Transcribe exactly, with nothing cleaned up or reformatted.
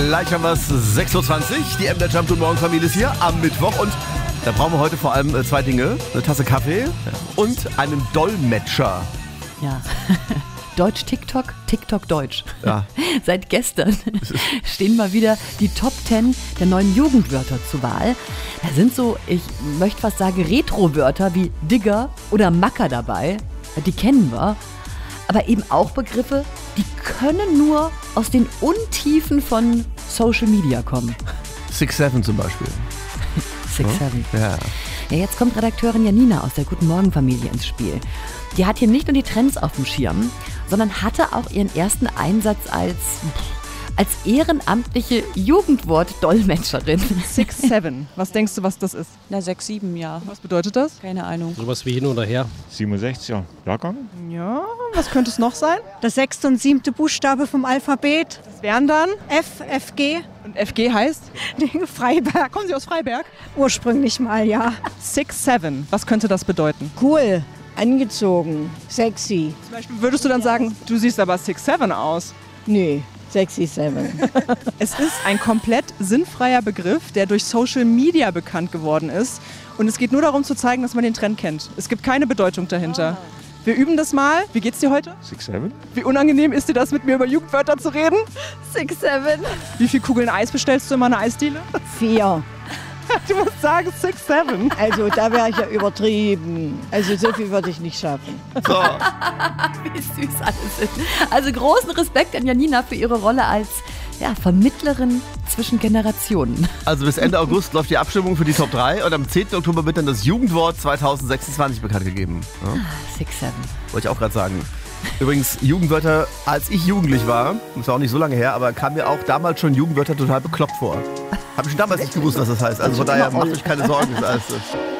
Gleich haben wir es, sechs Uhr zwanzig. Die M der Jump und Morgen Familie ist hier am Mittwoch. Und da brauchen wir heute vor allem zwei Dinge. Eine Tasse Kaffee und einen Dolmetscher. Ja. Deutsch TikTok, TikTok Deutsch. Ja. Seit gestern stehen mal wieder die Top zehn der neuen Jugendwörter zur Wahl. Da sind so, ich möchte fast sagen, Retro-Wörter wie Digger oder Macker dabei. Die kennen wir. Aber eben auch Begriffe, die können nur aus den Untiefen von Social Media kommen. six seven zum Beispiel. six seven. Ja. Ja, jetzt kommt Redakteurin Janina aus der Guten Morgen Familie ins Spiel. Die hat hier nicht nur die Trends auf dem Schirm, sondern hatte auch ihren ersten Einsatz als, als ehrenamtliche Jugendwort-Dolmetscherin. six seven. Was denkst du, was das ist? Na, sechs sieben, ja. Was bedeutet das? Keine Ahnung. Sowas wie hin oder her. siebenundsechziger Jahrgang. Ja, was könnte es noch sein? Der sechste und siebte Buchstabe vom Alphabet. Das wären dann. F, F G. Und F G heißt? Freiberg. Kommen Sie aus Freiberg? Ursprünglich mal, ja. six seven. Was könnte das bedeuten? Cool, angezogen, sexy. Zum Beispiel würdest du dann sagen, du siehst aber six seven aus. Nee, sexy seven. Es ist ein komplett sinnfreier Begriff, der durch Social Media bekannt geworden ist. Und es geht nur darum zu zeigen, dass man den Trend kennt. Es gibt keine Bedeutung dahinter. Wir üben das mal. Wie geht's dir heute? six seven. Wie unangenehm ist dir das, mit mir über Jugendwörter zu reden? six seven. Wie viele Kugeln Eis bestellst du in meiner Eisdiele? Vier. Du musst sagen six seven. Also da wäre ich ja übertrieben. Also so viel würde ich nicht schaffen. So. Wie süß alles ist. Also großen Respekt an Janina für ihre Rolle als ja, Vermittlerin zwischen Generationen. Also bis Ende August läuft die Abstimmung für die Top drei und am zehnten Oktober wird dann das Jugendwort zwanzig sechsundzwanzig bekannt gegeben. Ja. six seven. Wollte ich auch gerade sagen. Übrigens, Jugendwörter, als ich jugendlich war, das war auch nicht so lange her, aber kam mir auch damals schon Jugendwörter total bekloppt vor. Habe ich schon damals nicht gewusst, was das heißt. Also von daher macht euch keine Sorgen. Das ist alles